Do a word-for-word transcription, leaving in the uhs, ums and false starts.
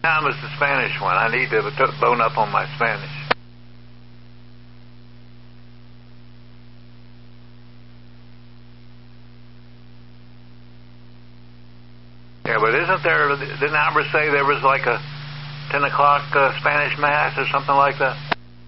time is the Spanish one? I need to bone up on my Spanish. Yeah, but isn't there, didn't Albert say there was like a ten o'clock uh, Spanish Mass or something like that?